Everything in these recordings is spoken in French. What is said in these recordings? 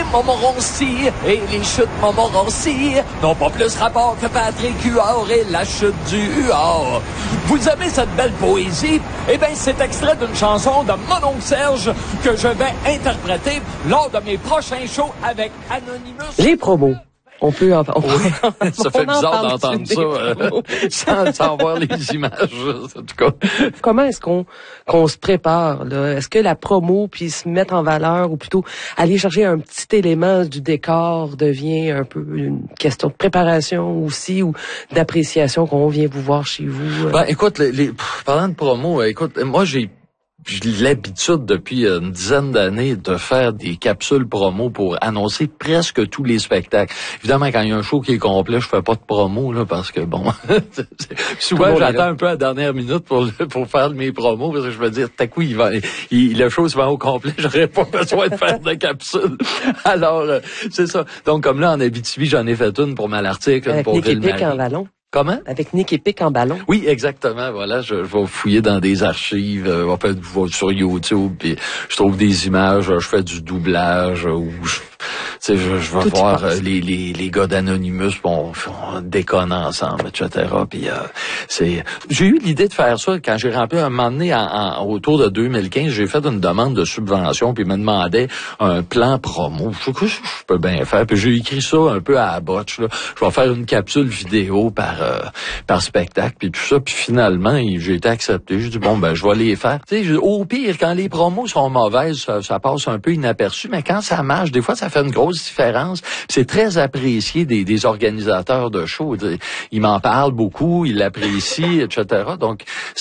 Montmorency et les chutes Montmorency n'ont pas plus rapport que Patrick Huard et la chute du Huard. Vous aimez cette belle poésie? Eh bien, c'est extrait d'une chanson de mon oncle Serge que je vais interpréter lors de mes prochains shows avec Anonymous. Les promos. On peut en parler. Oui, ça fait bizarre d'entendre ça sans voir les images, en tout cas. Comment est-ce qu'on se prépare, là? Est-ce que la promo, puis se mettre en valeur, ou plutôt aller chercher un petit élément du décor devient un peu une question de préparation aussi, ou d'appréciation qu'on vient vous voir chez vous? Ben, écoute, parlant de promo, écoute, moi, j'ai l'habitude depuis une dizaine d'années de faire des capsules promo pour annoncer presque tous les spectacles. Évidemment, quand il y a un show qui est complet, je fais pas de promo, là, parce que bon, souvent j'attends un peu à la dernière minute pour faire mes promos, parce que je me dis, t'as coup, le show se vend au complet, j'aurais pas besoin de faire de capsules. Alors, c'est ça. Donc, comme là, en Abitibi, j'en ai fait une pour Malartic, une pour Ville-Marie. En ballon. Comment? Avec Nick Epic en ballon. Oui, exactement. Voilà, je vais fouiller dans des archives, en fait, je vais sur YouTube, puis je trouve des images, je fais du doublage, ou je vais voir les gars d'Anonymous, on déconne ensemble, etc. Puis j'ai eu l'idée de faire ça quand j'ai rempli un moment donné autour de 2015, j'ai fait une demande de subvention, puis ils me demandaient un plan promo. Je peux bien faire, puis j'ai écrit ça un peu à la botche, là. Je vais faire une capsule vidéo par spectacle, puis tout ça, puis finalement, j'ai été accepté. J'ai dit, bon, ben, je vais les faire. Tu sais, au pire, quand les promos sont mauvaises, ça passe un peu inaperçu, mais quand ça marche, des fois, ça fait une grosse différence. C'est très apprécié des organisateurs de shows. Ils m'en parlent beaucoup, ils l'apprécient, etc. Donc,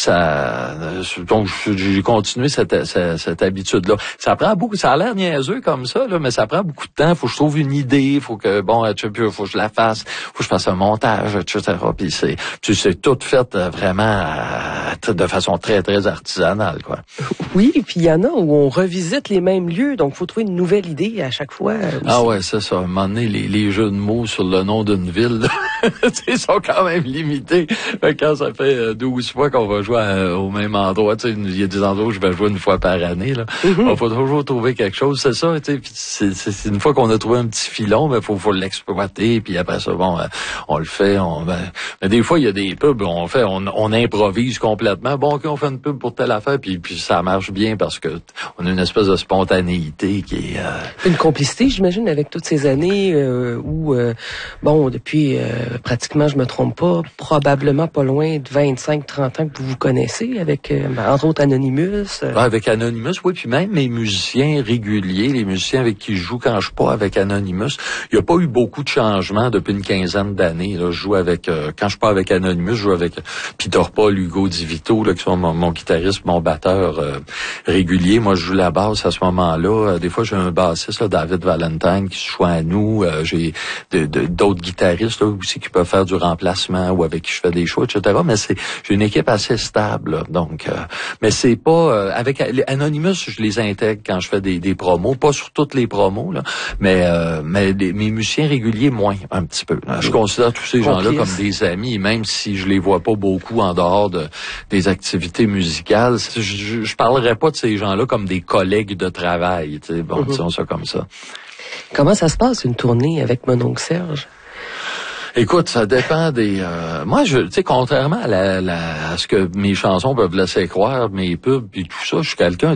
j'ai continué cette habitude-là. Ça prend beaucoup, ça a l'air niaiseux comme ça, là, mais ça prend beaucoup de temps. Faut que je trouve une idée, faut que je la fasse, faut que je fasse un montage, etc. Puis c'est tout fait vraiment de façon très, très artisanale, quoi. Oui, puis il y en a où on revisite les mêmes lieux, donc faut trouver une nouvelle idée à chaque fois. Aussi. Ah ouais, c'est ça. À un moment donné, les jeux de mots sur le nom d'une ville, ils sont quand même limités. Quand ça fait 12 fois qu'on va jouer au même endroit, il y a des endroits où je vais jouer une fois par année, là. Il faut toujours trouver quelque chose, c'est ça. C'est une fois qu'on a trouvé un petit filon, mais faut l'exploiter, puis après ça, bon, on le fait. Mais des fois, il y a des pubs, on improvise complètement. Bon, OK, on fait une pub pour telle affaire, puis ça marche bien parce que on a une espèce de spontanéité qui est... Une complicité, j'imagine, avec toutes ces années où, depuis pratiquement, je me trompe pas, probablement pas loin de 25-30 ans que vous vous connaissez avec, entre autres, Anonymous. Avec Anonymous, oui, puis même mes musiciens réguliers, les musiciens avec qui je joue quand je suis pas avec Anonymous, il n'y a pas eu beaucoup de changements depuis une quinzaine d'années. Là. Je joue avec, quand je suis pas avec Anonymous, je joue avec Peter Paul, Hugo Di Vito, là, qui sont mon guitariste, mon batteur régulier. Moi, je joue la basse à ce moment-là. Des fois, j'ai un bassiste, là, David Valentine, qui se joint à nous. J'ai d'autres guitaristes là, aussi qui peuvent faire du remplacement ou avec qui je fais des shows, etc. Mais j'ai une équipe assez stable. Là, donc, mais c'est pas... avec Anonymous, je les intègre quand je fais des promos. Pas sur toutes les promos, là, mais mes musiciens réguliers, moins, un petit peu. Je considère tous ces gens-là comme des amis, même si je les vois pas beaucoup en dehors des activités musicales. Je parlerais pas de ces gens-là comme des collègues de travail. Bon, disons ça comme ça. Comment ça se passe, une tournée avec mon oncle Serge? Écoute, ça dépend des... moi, tu sais, contrairement à ce que mes chansons peuvent laisser croire, mes pubs et tout ça, je suis quelqu'un